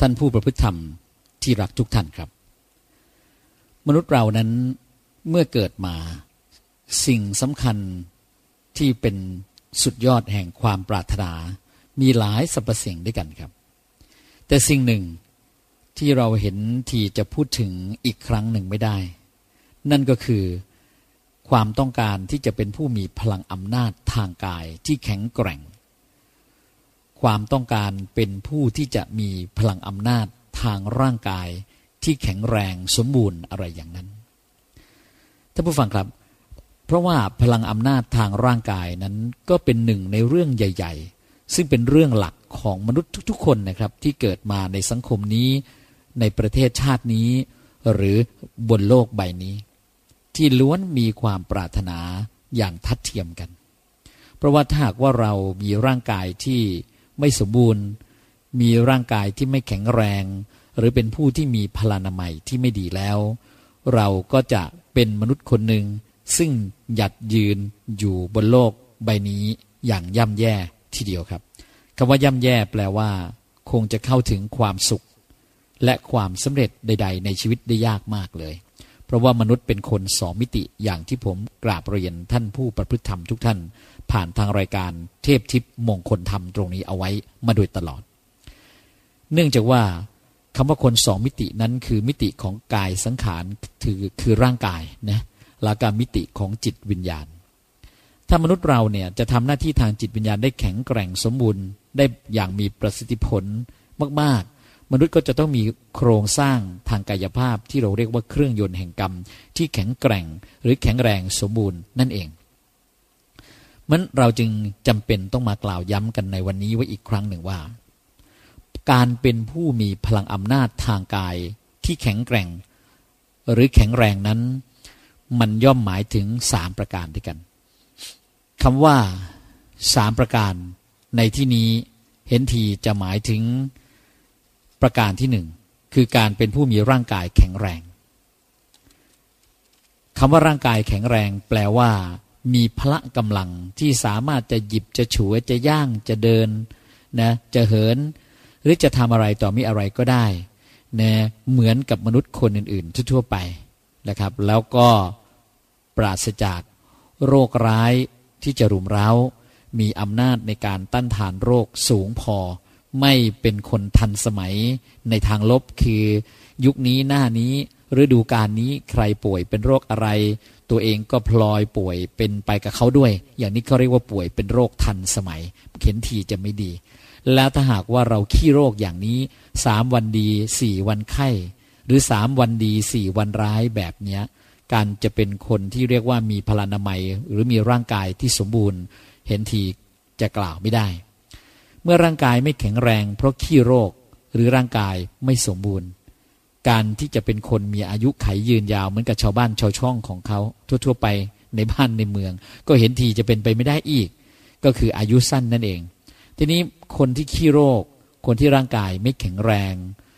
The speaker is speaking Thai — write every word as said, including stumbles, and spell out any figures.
านผู้ประพฤติธรรมที่รักทุกท่านครับมนุษย์เรานั้นเมื่อเกิดมาสิ่งสำคัญที่เป็นสุดยอดแห่งความปรารถนามีหลายสรรพสิ่งด้วยกันครับแต่สิ่งหนึ่งที่เราเห็นที่จะพูดถึงอีกครั้งหนึ่งไม่ได้นั่นก็คือความต้องการที่จะเป็นผู้มีพลังอำนาจทางกายที่แข็งแกร่งความต้องการเป็นผู้ที่จะมีพลังอำนาจทางร่างกายที่แข็งแรงสมบูรณ์อะไรอย่างนั้นท่านผู้ฟังครับเพราะว่าพลังอำนาจทางร่างกายนั้นก็เป็นหนึ่งในเรื่องใหญ่ๆซึ่งเป็นเรื่องหลักของมนุษย์ทุกๆคนนะครับที่เกิดมาในสังคมนี้ในประเทศชาตินี้หรือบนโลกใบนี้ที่ล้วนมีความปรารถนาอย่างทัดเทียมกันเพราะว่าถ้าหากว่าเรามีร่างกายที่ไม่สมบูรณ์มีร่างกายที่ไม่แข็งแรงหรือเป็นผู้ที่มีพลานามัยที่ไม่ดีแล้วเราก็จะเป็นมนุษย์คนหนึ่งซึ่งหยัดยืนอยู่บนโลกใบนี้อย่างย่ำแย่ทีเดียวครับคำว่าย่ำแย่แปลว่าคงจะเข้าถึงความสุขและความสำเร็จใดๆในชีวิตได้ยากมากเลยเพราะว่ามนุษย์เป็นคนสองมิติอย่างที่ผมกราบเรียนท่านผู้ประพฤติธรรมทุกท่านผ่านทางรายการเทพทิพย์มงคลธรรมตรงนี้เอาไว้มาโดยตลอดเนื่องจากว่าคำว่าคนสองมิตินั้นคือมิติของกายสังขารคือคือร่างกายนะแล้วก็มิติของจิตวิญญาณถ้ามนุษย์เราเนี่ยจะทำหน้าที่ทางจิตวิญญาณได้แข็งแกร่งสมบูรณ์ได้อย่างมีประสิทธิผลมากๆมนุษย์ก็จะต้องมีโครงสร้างทางกายภาพที่เราเรียกว่าเครื่องยนต์แห่งกรรมที่แข็งแกร่งหรือแข็งแรงสมบูรณ์นั่นเองมันเราจึงจำเป็นต้องมากล่าวย้ำกันในวันนี้ไว้อีกครั้งหนึ่งว่าการเป็นผู้มีพลังอำนาจทางกายที่แข็งแกร่งหรือแข็งแรงนั้นมันย่อมหมายถึงสามประการด้วยกันคำว่าสามประการในที่นี้เห็นทีจะหมายถึงประการที่หนึ่งคือการเป็นผู้มีร่างกายแข็งแรงคำว่าร่างกายแข็งแรงแปลว่ามีพละกำลังที่สามารถจะหยิบจะฉวยจะย่างจะเดินนะจะเหินหรือจะทำอะไรต่อมีอะไรก็ได้นะเหมือนกับมนุษย์คนอื่นๆทั่วๆไปนะครับแล้วก็ปราศจากโรคร้ายที่จะรุมเร้ามีอำนาจในการต้านทานโรคสูงพอไม่เป็นคนทันสมัยในทางลบคือยุคนี้หน้านี้ฤดูกาลนี้ใครป่วยเป็นโรคอะไรตัวเองก็พลอยป่วยเป็นไปกับเขาด้วยอย่างนี้เขาเรียกว่าป่วยเป็นโรคทันสมัยเข็นทีจะไม่ดีแล้วถ้าหากว่าเราขี้โรคอย่างนี้สามวันดีสี่วันไข้หรือสามวันดีสี่วันร้ายแบบเนี้ยการจะเป็นคนที่เรียกว่ามีพลานามัยหรือมีร่างกายที่สมบูรณ์เห็นทีจะกล่าวไม่ได้เมื่อร่างกายไม่แข็งแรงเพราะขี้โรคหรือร่างกายไม่สมบูรณ์การที่จะเป็นคนมีอายุขัยยืนยาวเหมือนกับชาวบ้านชาวช่องของเขาทั่วๆไปในบ้านในเมืองก็เห็นทีจะเป็นไปไม่ได้อีกก็คืออายุสั้นนั่นเองทีนี้คนที่ขี้โรคคนที่ร่างกายไม่แข็งแรง